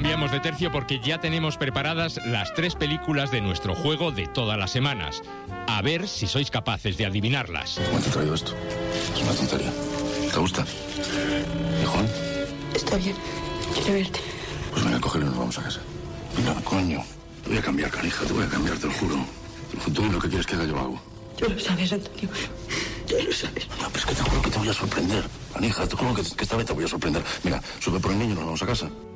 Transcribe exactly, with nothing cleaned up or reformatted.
Cambiamos de tercio porque ya tenemos preparadas las tres películas de nuestro juego de todas las semanas. A ver si sois capaces de adivinarlas. ¿Cómo te he traído esto? Es una tontería. ¿Te gusta? ¿Y Juan? Está bien. Quiero verte. Pues venga, cógelo y nos vamos a casa. Venga, coño. Te voy a cambiar, canija. Te voy a cambiar, te lo juro. El futuro y lo que quieres que haga yo lo hago. Tú lo sabes, Antonio. Tú lo sabes. No, pero es que te juro que te voy a sorprender. Canija, te juro que, que esta vez te voy a sorprender. Mira, sube por el niño y nos vamos a casa.